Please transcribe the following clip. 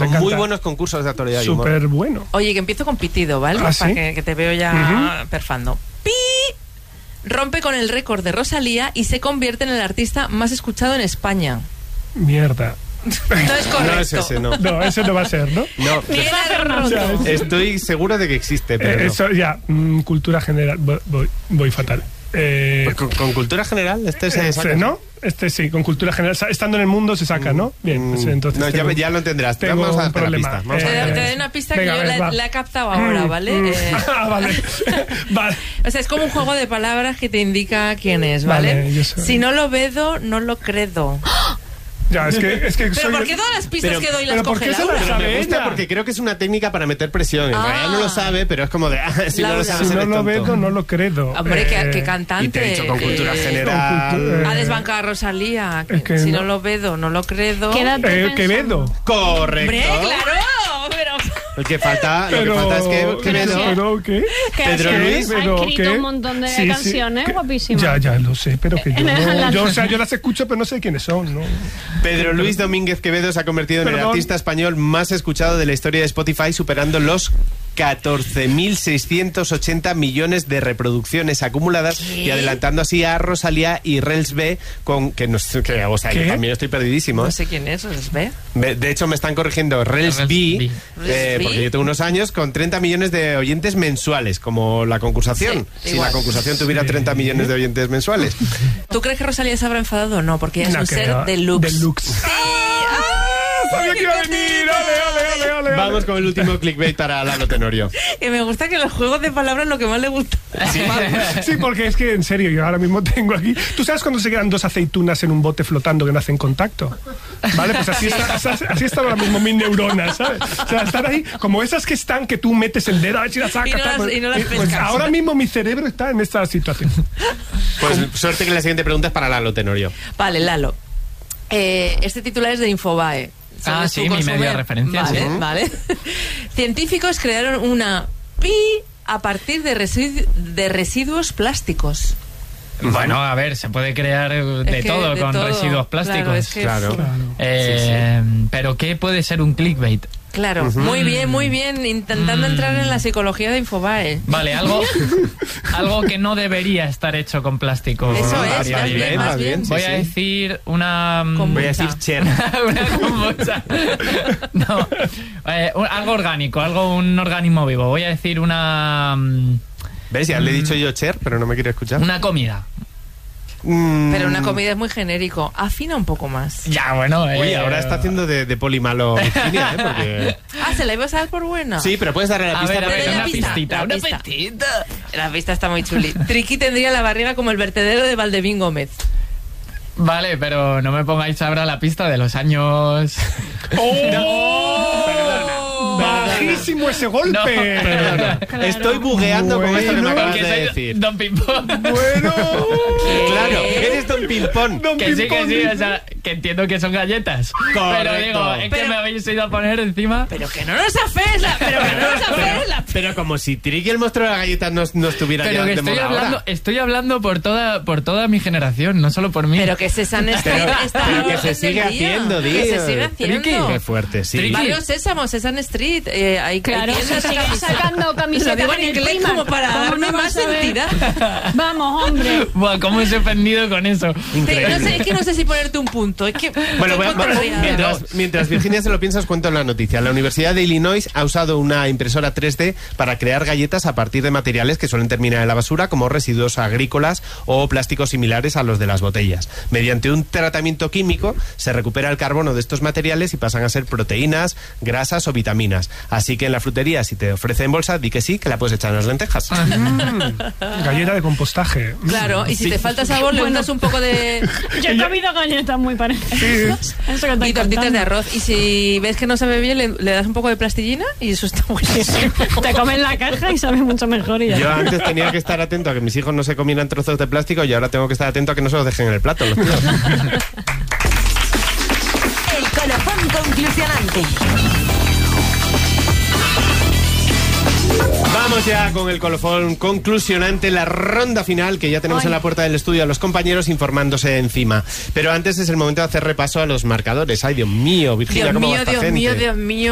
Con encanta. muy buenos concursos de actualidad y humor. Súper bueno. Oye, que empiezo con pitido, ¿vale? ¿Ah, Para sí? que te veo ya perfando. ¡Pi! Rompe con el récord de Rosalía y se convierte en el artista más escuchado en España. Mierda. No es correcto. No es ese, no. No, ese no va a ser, ¿no? No, Miguel Hernández. estoy seguro de que existe, pero no. Eso ya, cultura general. Voy fatal. Pues con cultura general, se saca. ¿No? Sí, con cultura general. Estando en el mundo se saca, ¿no? Bien, pues entonces. No, ya lo entenderás. Tengo Vamos a un darte la problema. pista. Vamos a Te darte la doy una pista Venga, que a yo ver, la he captado ahora, ¿vale? Vale. Vale. O sea, es como un juego de palabras que te indica quién es, ¿vale? Vale, yo soy- Si no lo vedo, no lo credo. Ya, es que Pero soy. ¿por qué todas las pistas pero- que doy las pero ¿por coge qué se Laura? lo Pero me sabe gusta ella? porque creo que es una técnica para meter presión. En realidad no lo sabe, pero es como de, si no lo Laura. sabes, Si no eres lo tonto. veo, no lo credo. Hombre, que cantante. Y te he dicho con que cultura Con general. cultura- Ha desbancado a Rosalía. Es que si no. no lo veo, no lo credo. Quédate Quevedo. Correcto. ¡Hombre, claro! Pero... Lo que falta es que Quevedo. ¿Pero qué? Pedro ¿Qué? Luis. Ha ¿Pero escrito qué? un montón de Sí, canciones ¿qué? guapísimas. Ya lo sé, pero que yo La- no. Yo las escucho, pero no sé quiénes son, ¿no? Pedro Luis Domínguez Quevedo se ha convertido en el Perdón. artista español más escuchado de la historia de Spotify, superando los 14.680 millones de reproducciones acumuladas y adelantando así a Rosalía y Rels B, o sea, ¿Qué? yo también estoy perdidísimo. No sé quién es, ¿os ve? De hecho, me están corrigiendo Rels B, Rels B. porque yo tengo unos años con 30 millones de oyentes mensuales, como la concursación. Sí, si igual. la concursación tuviera 30 millones de oyentes mensuales. ¿Tú crees que Rosalía se habrá enfadado o no? Porque ella es No un creo. ser deluxe. Deluxe. Sabía que iba a venir. Ole. Vamos con el último clickbait para Lalo Tenorio. Que me gusta que los juegos de palabras lo que más le gusta. Sí, porque es que en serio, yo ahora mismo tengo aquí. ¿Tú sabes cuando se quedan dos aceitunas en un bote flotando que no hacen contacto? ¿Vale? Pues así están ahora mismo mis neuronas, ¿sabes? O sea, están ahí como esas que están que tú metes el dedo a ver si las sacas. Y no las pues pescas. ahora mismo mi cerebro está en esta situación. Pues suerte que la siguiente pregunta es para Lalo Tenorio. Vale, Lalo. Este titular es de Infobae. ¿Sabes Sí, tú mi consumer? medio de referencia, Vale, sí. vale. Científicos crearon una pi a partir de residuos plásticos. Bueno, a ver, se puede crear de Es que todo de con todo. residuos plásticos. Claro, es que Claro. Pero ¿qué puede ser un clickbait? Claro, muy bien, intentando entrar en la psicología de Infobae. Vale, algo que no debería estar hecho con plástico. Eso es, a día más de hoy. bien, más bien. sí, Voy sí. a decir una... Con- Voy a decir Cher. una kombucha. No, algo orgánico, un organismo vivo. Voy a decir una ¿Ves? Ya le he dicho yo Cher, pero no me quiere escuchar. comida. Pero una comida es muy genérico. Afina un poco más. Ya, bueno. Uy, ahora está haciendo de poli malo Virginia, ¿eh? Porque... ¿Se la ibas a dar por buena? Sí, pero puedes darle la A pista. ver, Pero una la pista, pistita, la una pista. pistita. La pista está muy chuli. Triqui tendría la barriga como el vertedero de Valdevín Gómez. Vale, pero no me pongáis ahora la pista de los años... Bajísimo ese golpe. Perdona. Estoy bugueando con esto que me acabas Porque de soy decir. Don Pimpón. Bueno. Claro, eres Don Pimpón. Que sí, o sea, que entiendo que son galletas. Pero Correcto. digo, es que Pero- me habéis ido a poner encima. Pero que no nos afes la... Pero como si Triqui el monstruo de las galletas no estuviera Pero ya que de moda ahora. estoy hablando por toda mi generación, no solo por mí. Pero que Sesame Street está pero a que la se orden sigue del día. haciendo, Que tío. se sigue haciendo. Qué fuerte, sí. Triqui. Barrio Sésamo, Sesame Street. Hay Claro, tiendas se sigue sacando Lo camisetas digo en en el inglés Primark. como para ¿Cómo darme no más vas a ver? entidad. Vamos, hombre. Buah, cómo os he ofendido con eso. No sé, es que no sé si ponerte un punto. Es que Bueno, estoy contrariada. mientras Virginia se lo piensa, os cuento la noticia. La Universidad de Illinois ha usado una impresora 3D para crear galletas a partir de materiales que suelen terminar en la basura, como residuos agrícolas o plásticos similares a los de las botellas. Mediante un tratamiento químico se recupera el carbono de estos materiales y pasan a ser proteínas, grasas o vitaminas. Así que en la frutería, si te ofrecen bolsa, di que sí, que la puedes echar en las lentejas. Galleta de compostaje. Claro, y si te falta sabor, le untas un poco de... Yo he comido galletas muy parecidas. Eso que estoy y tortitas contando. de arroz. Y si ves que no sabe bien, le das un poco de plastillina y eso está buenísimo. Te comes la caja y sabe mucho mejor y ya. Yo antes tenía que estar atento a que mis hijos no se comieran trozos de plástico y ahora tengo que estar atento a que no se los dejen en el plato. Los tíos. El colofón conclusionante. Vamos ya con el colofón conclusionante, la ronda final, que ya tenemos en la puerta del estudio a los compañeros informándose encima. Pero antes es el momento de hacer repaso a los marcadores. Ay, Dios mío, Virginia, Dios ¿cómo va mío, esta Dios gente? mío, Dios mío.